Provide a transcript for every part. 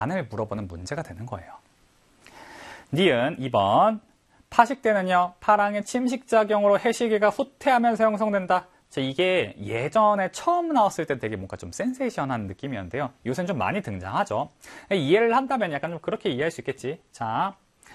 안을 물어보는 문제가 되는 거예요. 니은 2번. 파식대는요, 파랑의 침식작용으로 해시계가 후퇴하면서 형성된다. 이게 예전에 처음 나왔을 때 되게 뭔가 좀 센세이션한 느낌이었는데요. 요새는 좀 많이 등장하죠. 이해를 한다면 약간 좀 그렇게 이해할 수 있겠지. 자,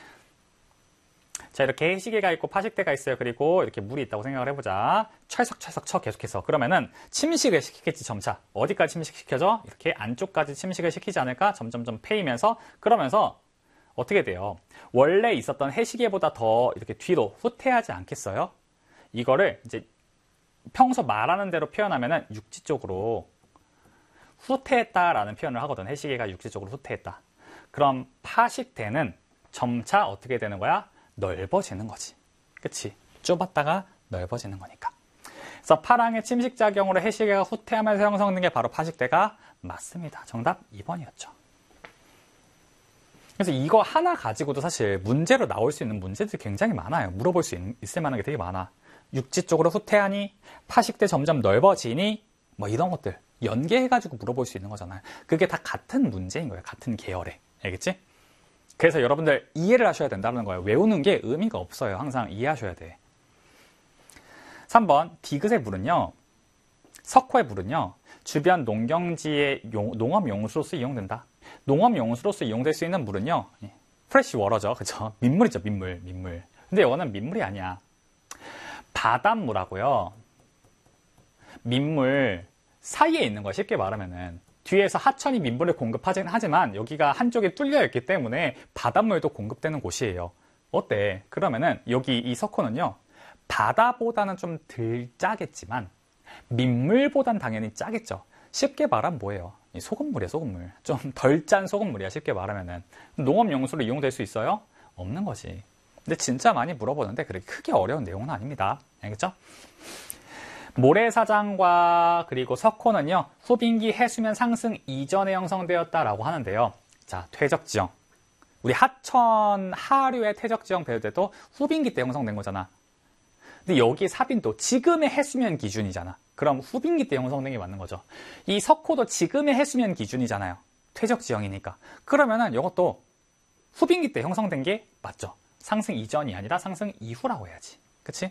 이렇게 해시계가 있고 파식대가 있어요. 그리고 이렇게 물이 있다고 생각을 해보자. 철썩철썩 쳐 계속해서. 그러면은 침식을 시키겠지, 점차. 어디까지 침식시켜줘? 이렇게 안쪽까지 침식을 시키지 않을까? 점점점 패이면서, 그러면서 어떻게 돼요? 원래 있었던 해시계보다 더 이렇게 뒤로 후퇴하지 않겠어요? 이거를 이제 평소 말하는 대로 표현하면은 육지 쪽으로 후퇴했다라는 표현을 하거든. 해시계가 육지 쪽으로 후퇴했다. 그럼 파식대는 점차 어떻게 되는 거야? 넓어지는 거지. 그치? 좁았다가 넓어지는 거니까. 그래서 파랑의 침식작용으로 해시계가 후퇴하면서 형성된 게 바로 파식대가 맞습니다. 정답 2번이었죠. 그래서 이거 하나 가지고도 사실 문제로 나올 수 있는 문제들이 굉장히 많아요. 물어볼 수 있을 만한 게 되게 많아. 육지 쪽으로 후퇴하니? 파식대 점점 넓어지니? 뭐 이런 것들 연계해가지고 물어볼 수 있는 거잖아요. 그게 다 같은 문제인 거예요. 같은 계열에. 알겠지? 그래서 여러분들 이해를 하셔야 된다는 거예요. 외우는 게 의미가 없어요. 항상 이해하셔야 돼. 3번 디귿의 물은요. 석호의 물은요. 주변 농경지의 농업용수로서 이용된다. 농업용수로서 이용될 수 있는 물은요. 프레시 워터죠. 그죠? 민물이죠. 민물. 근데 이거는 민물이 아니야. 바닷물하고요. 민물 사이에 있는 거야. 쉽게 말하면은. 뒤에서 하천이 민물을 공급하긴 하지만 여기가 한쪽에 뚫려 있기 때문에 바닷물도 공급되는 곳이에요. 어때? 그러면은 여기 이 석호는요. 바다보다는 좀 덜 짜겠지만 민물보단 당연히 짜겠죠. 쉽게 말하면 뭐예요? 소금물이야, 소금물. 좀 덜 짠 소금물이야, 쉽게 말하면은. 농업용수로 이용될 수 있어요? 없는 거지. 근데 진짜 많이 물어보는데 그렇게 크게 어려운 내용은 아닙니다. 알겠죠? 모래사장과 그리고 석호는요. 후빙기 해수면 상승 이전에 형성되었다라고 하는데요. 자, 퇴적지형. 우리 하천 하류의 퇴적지형 배울 때도 후빙기 때 형성된 거잖아. 근데 여기 사빈도 지금의 해수면 기준이잖아. 그럼 후빙기 때 형성된 게 맞는 거죠. 이 석호도 지금의 해수면 기준이잖아요. 퇴적지형이니까. 그러면은 이것도 후빙기 때 형성된 게 맞죠. 상승 이전이 아니라 상승 이후라고 해야지. 그치?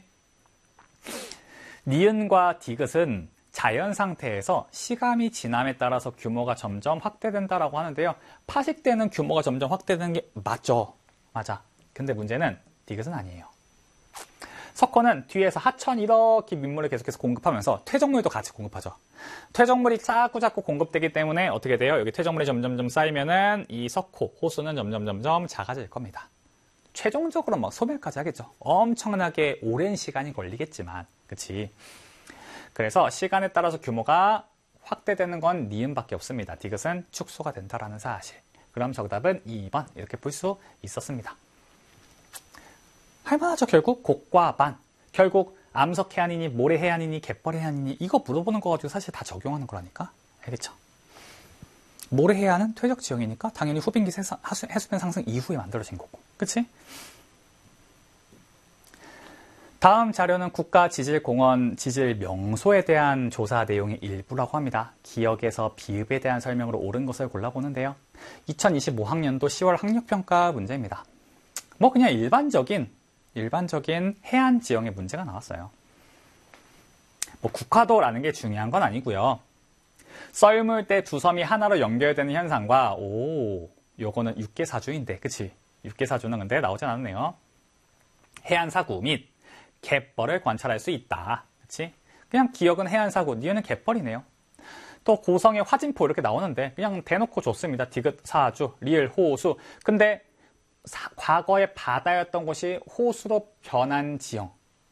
니은과 디귿은 자연 상태에서 시간이 지남에 따라서 규모가 점점 확대된다라고 하는데요. 파식대는 규모가 점점 확대되는 게 맞죠. 맞아. 근데 문제는 디귿은 아니에요. 석호는 뒤에서 하천이 이렇게 민물을 계속해서 공급하면서 퇴적물도 같이 공급하죠. 퇴적물이 자꾸 공급되기 때문에 어떻게 돼요? 여기 퇴적물이 점점 쌓이면은 이 석호, 호수는 점점 작아질 겁니다. 최종적으로 막 소멸까지 하겠죠. 엄청나게 오랜 시간이 걸리겠지만, 그치? 그래서 시간에 따라서 규모가 확대되는 건 니은밖에 없습니다. 디귿은 축소가 된다라는 사실. 그럼 정답은 2번 이렇게 볼 수 있었습니다. 할만하죠. 결국 곡과 반. 결국 암석해안이니 모래해안이니 갯벌해안이니 이거 물어보는 거 가지고 사실 다 적용하는 거라니까. 알겠죠? 모래해안은 퇴적지형이니까 당연히 후빙기 해수면 상승 이후에 만들어진 거고. 그치? 다음 자료는 국가지질공원 지질명소에 대한 조사 내용의 일부라고 합니다. 기역에서 비읍에 대한 설명으로 옳은 것을 골라보는데요. 2025학년도 10월 학력평가 문제입니다. 뭐 그냥 일반적인 해안 지형의 문제가 나왔어요. 뭐 국화도라는 게 중요한 건 아니고요. 썰물 때 두 섬이 하나로 연결되는 현상과 요거는 육계사주인데 그치? 육계사주는 근데 나오진 않네요. 해안사구 및 갯벌을 관찰할 수 있다. 그치? 그냥 기역은 해안사구, 니은은 갯벌이네요. 또 고성의 화진포 이렇게 나오는데 그냥 대놓고 줬습니다. 디귿, 사주, 리을, 호수. 근데 과거에 바다였던 곳이 호수로 변한 지형.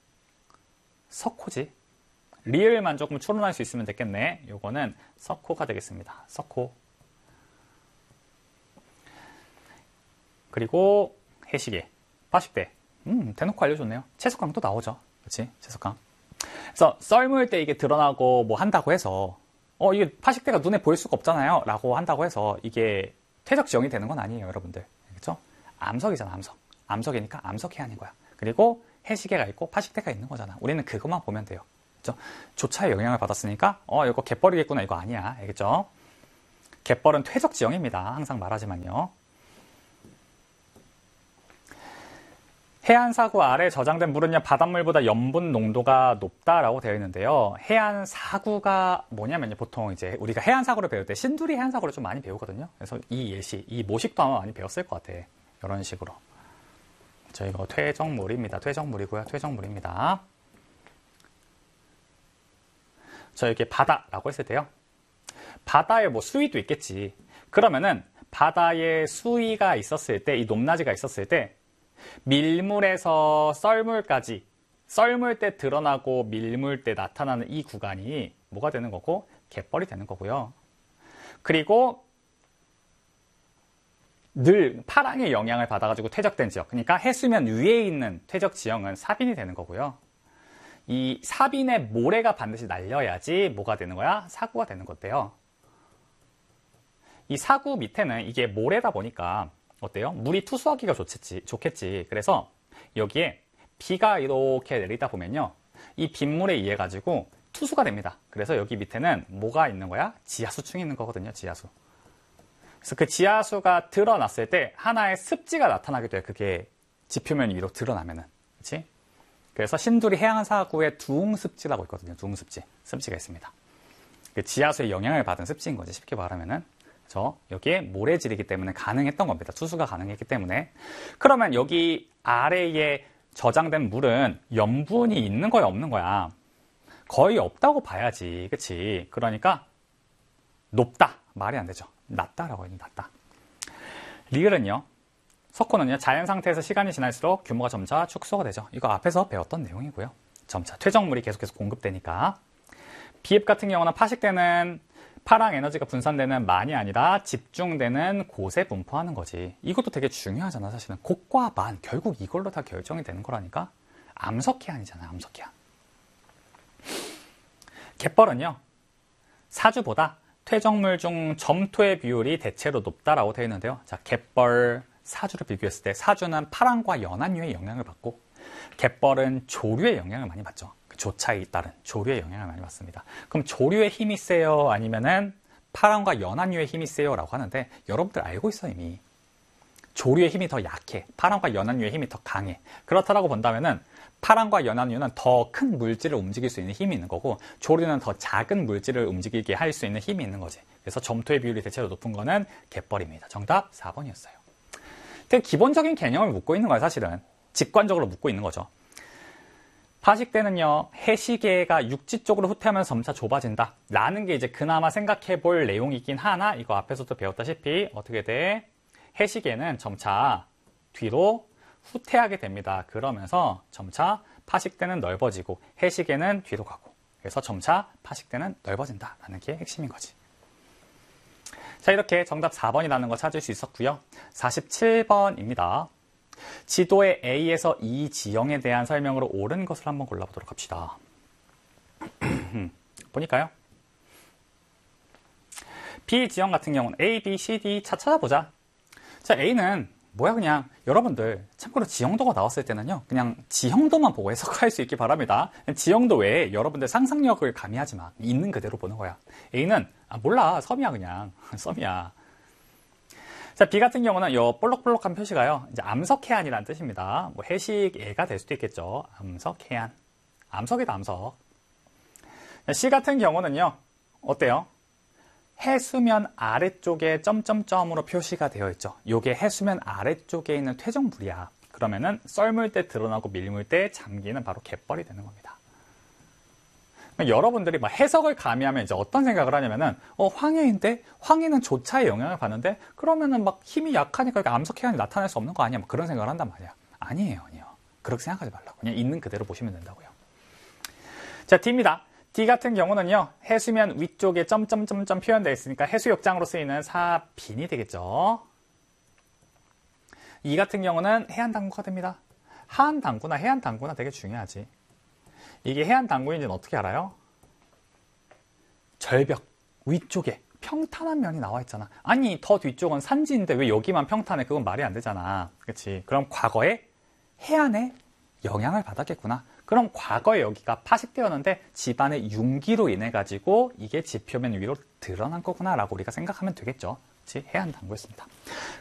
석호지. 리을만 조금 추론할 수 있으면 됐겠네. 요거는 석호가 되겠습니다. 석호. 그리고 해시계, 파식대. 대놓고 알려줬네요. 채석강도 나오죠. 그렇지? 채석강. 그래서 썰물 때 이게 드러나고 뭐 한다고 해서 이게 파식대가 눈에 보일 수가 없잖아요. 라고 한다고 해서 이게 퇴적지형이 되는 건 아니에요. 여러분들. 알겠죠? 암석이잖아. 암석. 암석이니까 암석해안인 거야. 그리고 해시계가 있고 파식대가 있는 거잖아. 우리는 그것만 보면 돼요. 그렇죠? 조차의 영향을 받았으니까 이거 갯벌이겠구나. 이거 아니야. 알겠죠? 갯벌은 퇴적 지형입니다. 항상 말하지만요. 해안 사구 아래 저장된 물은요, 바닷물보다 염분 농도가 높다라고 되어 있는데요. 해안 사구가 뭐냐면요, 보통 이제 우리가 해안 사구를 배울 때 신두리 해안 사구를 좀 많이 배우거든요. 그래서 이 예시, 이 모식도 아마 많이 배웠을 것 같아. 이런 식으로. 이거 퇴적물입니다. 퇴적물이고요. 퇴적물입니다. 이렇게 바다라고 했을 때요. 바다에 뭐 수위도 있겠지. 그러면은 바다에 수위가 있었을 때, 이 높낮이가 있었을 때 밀물에서 썰물까지, 썰물 때 드러나고 밀물 때 나타나는 이 구간이 뭐가 되는 거고? 갯벌이 되는 거고요. 그리고 늘 파랑의 영향을 받아가지고 퇴적된 지역, 그러니까 해수면 위에 있는 퇴적 지형은 사빈이 되는 거고요. 이 사빈의 모래가 반드시 날려야지 뭐가 되는 거야? 사구가 되는 건데요. 이 사구 밑에는 이게 모래다 보니까 어때요? 물이 투수하기가 좋겠지. 그래서 여기에 비가 이렇게 내리다 보면요, 이 빗물에 의해 가지고 투수가 됩니다. 그래서 여기 밑에는 뭐가 있는 거야? 지하수층이 있는 거거든요. 지하수. 그래서 그 지하수가 드러났을 때 하나의 습지가 나타나게 돼요. 그게 지표면 위로 드러나면은. 그렇지? 그래서 신두리 해안사구에 두웅습지라고 있거든요. 두웅습지. 습지가 있습니다. 그 지하수의 영향을 받은 습지인 거지. 쉽게 말하면은. 여기에 모래질이기 때문에 가능했던 겁니다. 투수가 가능했기 때문에. 그러면 여기 아래에 저장된 물은 염분이 있는 거야, 없는 거야? 거의 없다고 봐야지. 그치? 그러니까 높다. 말이 안 되죠. 낮다라고 해요. 낮다. 리을은요, 석호는요, 자연 상태에서 시간이 지날수록 규모가 점차 축소가 되죠. 이거 앞에서 배웠던 내용이고요. 점차 퇴적물이 계속해서 공급되니까. 비읍 같은 경우는 파식되는 파랑 에너지가 분산되는 만이 아니라 집중되는 곳에 분포하는 거지. 이것도 되게 중요하잖아. 사실은 곡과 만, 결국 이걸로 다 결정이 되는 거라니까. 암석해안이잖아. 암석해안. 갯벌은요, 사주보다 퇴적물 중 점토의 비율이 대체로 높다라고 되어 있는데요. 자, 갯벌, 사주를 비교했을 때 사주는 파랑과 연안류의 영향을 받고 갯벌은 조류의 영향을 많이 받죠. 조차에 따른 조류의 영향을 많이 받습니다. 그럼 조류의 힘이 세요? 아니면은 파랑과 연안류의 힘이 세요? 라고 하는데 여러분들 알고 있어 이미. 조류의 힘이 더 약해. 파랑과 연안류의 힘이 더 강해. 그렇다라고 본다면은 파랑과 연안류는 더 큰 물질을 움직일 수 있는 힘이 있는 거고 조류는 더 작은 물질을 움직이게 할 수 있는 힘이 있는 거지. 그래서 점토의 비율이 대체로 높은 거는 갯벌입니다. 정답 4번이었어요. 되게 기본적인 개념을 묻고 있는 거야 사실은. 직관적으로 묻고 있는 거죠. 파식 때는요, 해시계가 육지 쪽으로 후퇴하면서 점차 좁아진다 라는 게 이제 그나마 생각해 볼 내용이긴 하나, 이거 앞에서도 배웠다시피 어떻게 돼? 해시계는 점차 뒤로 후퇴하게 됩니다. 그러면서 점차 파식 때는 넓어지고 해시계는 뒤로 가고, 그래서 점차 파식 때는 넓어진다 라는 게 핵심인 거지. 자, 이렇게 정답 4번이라는 거 찾을 수 있었고요. 47번입니다. 지도의 A에서 이 지형에 대한 설명으로 옳은 것을 한번 골라보도록 합시다. 보니까요. B 지형 같은 경우는 A, B, C, D 찾아보자. 자, A는 뭐야 그냥 여러분들 참고로 지형도가 나왔을 때는요. 그냥 지형도만 보고 해석할 수 있기 바랍니다. 지형도 외에 여러분들 상상력을 가미하지 마. 있는 그대로 보는 거야. A는 몰라. 섬이야 그냥. 섬이야. 자, B 같은 경우는 요 볼록볼록한 표시가요, 이제 암석해안이라는 뜻입니다. 뭐 해식애가 될 수도 있겠죠. 암석해안. 암석이다, 암석. C 같은 경우는요, 어때요? 해수면 아래쪽에 점점점으로 표시가 되어 있죠. 요게 해수면 아래쪽에 있는 퇴적물이야. 그러면은 썰물 때 드러나고 밀물 때 잠기는 바로 갯벌이 되는 겁니다. 여러분들이 막 해석을 가미하면 이제 어떤 생각을 하냐면은 황해인데 황해는 조차의 영향을 받는데 그러면은 막 힘이 약하니까 암석해안이 나타날 수 없는 거 아니야? 막 그런 생각을 한단 말이야. 아니에요. 그렇게 생각하지 말라고. 그냥 있는 그대로 보시면 된다고요. 자, D입니다. D 같은 경우는요, 해수면 위쪽에 점점점점 표현되어 있으니까 해수욕장으로 쓰이는 사빈이 되겠죠. E 같은 경우는 해안당구가 됩니다. 하안당구나 해안당구나 되게 중요하지. 이게 해안당구인지는 어떻게 알아요? 절벽 위쪽에 평탄한 면이 나와 있잖아. 아니, 더 뒤쪽은 산지인데 왜 여기만 평탄해? 그건 말이 안 되잖아. 그렇지? 그럼 과거에 해안에 영향을 받았겠구나. 그럼 과거에 여기가 파식되었는데 집안의 융기로 인해 가지고 이게 지표면 위로 드러난 거구나 라고 우리가 생각하면 되겠죠. 해안 당구였습니다.